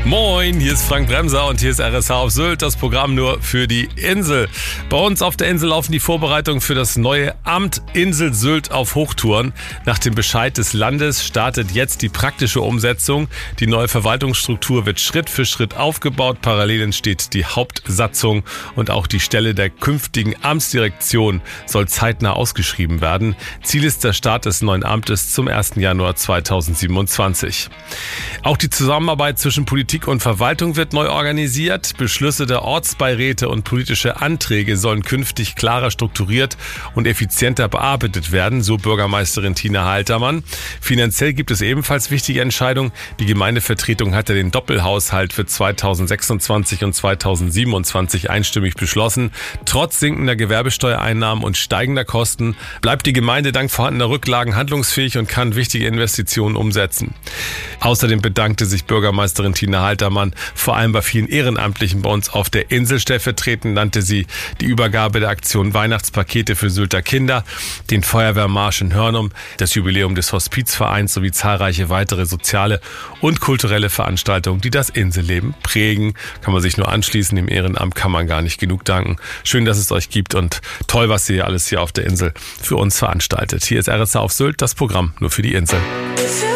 Moin, hier ist Frank Bremser und hier ist RSH auf Sylt, das Programm nur für die Insel. Bei uns auf der Insel laufen die Vorbereitungen für das neue Amt Insel Sylt auf Hochtouren. Nach dem Bescheid des Landes startet jetzt die praktische Umsetzung. Die neue Verwaltungsstruktur wird Schritt für Schritt aufgebaut. Parallel entsteht die Hauptsatzung und auch die Stelle der künftigen Amtsdirektion soll zeitnah ausgeschrieben werden. Ziel ist der Start des neuen Amtes zum 1. Januar 2027. Auch die Zusammenarbeit zwischen Politik und Verwaltung wird neu organisiert. Beschlüsse der Ortsbeiräte und politische Anträge sollen künftig klarer strukturiert und effizienter bearbeitet werden, so Bürgermeisterin Tina Haltermann. Finanziell gibt es ebenfalls wichtige Entscheidungen. Die Gemeindevertretung hatte den Doppelhaushalt für 2026 und 2027 einstimmig beschlossen. Trotz sinkender Gewerbesteuereinnahmen und steigender Kosten bleibt die Gemeinde dank vorhandener Rücklagen handlungsfähig und kann wichtige Investitionen umsetzen. Außerdem bedankte sich Bürgermeisterin Tina Haltermann vor allem bei vielen Ehrenamtlichen bei uns auf der Insel. Stellvertretend nannte sie die Übergabe der Aktion Weihnachtspakete für Sylter Kinder, den Feuerwehrmarsch in Hörnum, das Jubiläum des Hospizvereins sowie zahlreiche weitere soziale und kulturelle Veranstaltungen, die das Inselleben prägen. Kann man sich nur anschließen, dem Ehrenamt kann man gar nicht genug danken. Schön, dass es euch gibt und toll, was ihr alles hier auf der Insel für uns veranstaltet. Hier ist RSH auf Sylt, das Programm nur für die Insel.